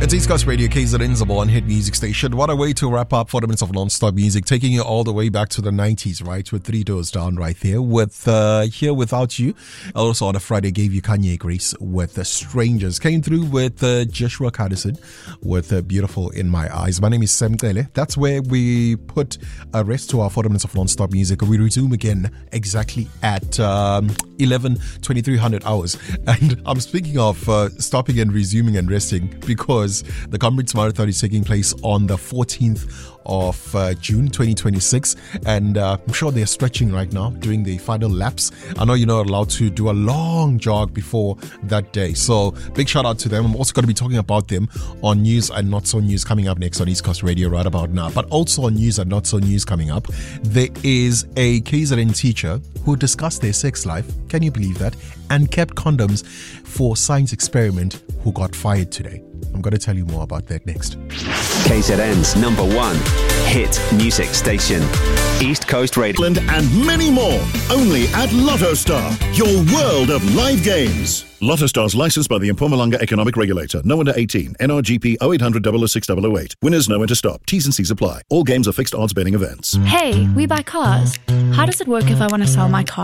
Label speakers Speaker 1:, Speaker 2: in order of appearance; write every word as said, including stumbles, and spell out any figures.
Speaker 1: It's East Coast Radio, K Z N's one hit music station. What a way to wrap up forty minutes of non-stop music, taking you all the way back to the nineties, right? With Three Doors Down right there. With uh, Here Without You. Also on a Friday, gave you Kanye Grace with uh, Strangers. Came through with uh, Joshua Cadison with uh, Beautiful in My Eyes. My name is Sam Tele. That's where we put a rest to our forty minutes of non-stop music. We resume again exactly at um, eleven twenty-three hundred hours. And I'm speaking of uh, stopping and resuming and resting because the Cambridge Marathon is taking place on the fourteenth of uh, June twenty twenty-six, and uh, I'm sure they're stretching right now doing the final laps. I know you're not allowed to do a long jog before that day, so big shout out to them. I'm also going to be talking about them on News and Not So News coming up next on East Coast Radio right about now. But also on News and Not So News coming up, there is a K Z N teacher who discussed their sex life, can you believe that, and kept condoms for science experiment, who got fired today. I'm going to tell you more about that next.
Speaker 2: K Z N's number one hit music station, East Coast Radio.
Speaker 3: And many more, only at Lotto Star, your world of live games. Lotto Star's licensed by the Mpumalanga Economic Regulator. No under eighteen. N R G P oh eight hundred, double oh six, double oh eight. Winners know when to stop. T's and C's apply. All games are fixed odds betting events.
Speaker 4: Hey, we buy cars. How does it work if I want to sell my car?